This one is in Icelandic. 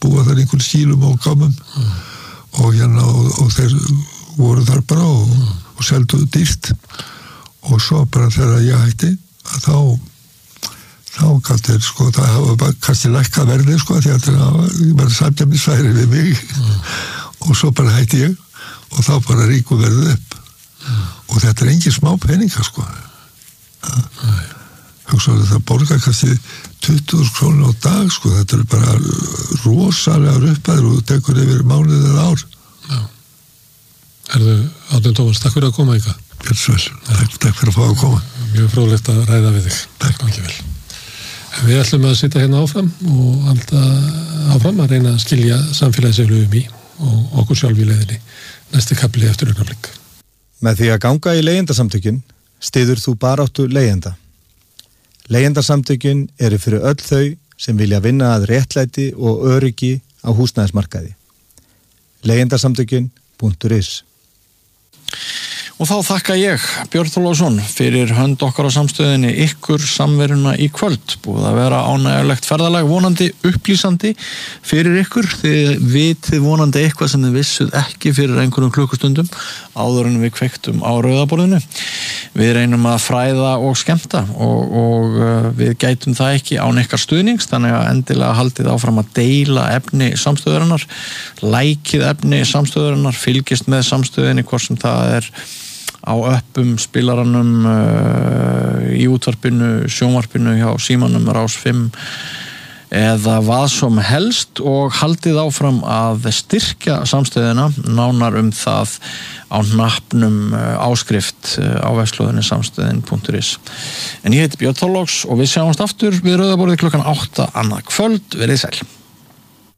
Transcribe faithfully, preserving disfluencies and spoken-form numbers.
búa þar einhvern skýlum og gámum mm. og hérna og, og þeir voru þar bara og, mm. og seldu dýrt og svo bara þegar ég hætti að þá þá gæti þeir sko það hafa kannski lækkað verðið sko því að það var samkeppnisfæri við mig mm. og svo bara hætti ég og þá bara ríku verðið upp mm. og þetta er engin smá peninga sko mm. hugsaðu það borgar kannski tuttugu þúsund krónur á dag sko þetta er bara rosalega upphæðir og tekur yfir mánuð eða ár. Já. Erðu Árni Tómas, takk fyrir að koma ykkar. Björnsvel, takk, takk fyrir að fá að koma. Mjög fróðlegt að ræða við þig. Takk. Gangi vel. Við ætlum að sitja hérna áfram og halda áfram að reyna að skilja samfélagseflugum í og okkur sjálf í leiðinni. Næsti kapli eftir augnablik. Með því að ganga í leigjendasamtökin styður þú baráttu leigjenda. Leigjendasamtökin eru fyrir öll þau sem vilja vinna að réttlæti og öryggi á húsnæðismarkaði. leigjendasamtökin punktur is. Og þá þakka ég, Björn Þorláksson, fyrir hönd okkar á samstöðinni ykkur samveruna í kvöld. Búið að vera ánægjulegt ferðalag, vonandi upplýsandi fyrir ykkur. Þið vitið vonandi eitthvað sem þið vissuð ekki fyrir einhverjum klukkustundum áður en við kveiktum á rauðaborðinu. Við reynum að fræða og skemmta og, og við gætum það ekki án ykkar stuðnings, þannig að endilega haldið áfram að deila efni samstöðurinnar, lækið efni samstöðurinnar, fylgist með samstöðinni hvort sem það er á öppum, spilaranum uh, í útvarpinu, sjónvarpinu hjá símanum Rás fimm eða hvað som helst og haldið áfram að styrkja samstöðina, nánar um það á hnappnum uh, áskrift uh, á vefslóðinni samstöðin punktur is. En ég heiti Björn Þorláks og við sjáumst aftur við Rauðaborðið klukkan átta annað kvöld, verið sæl.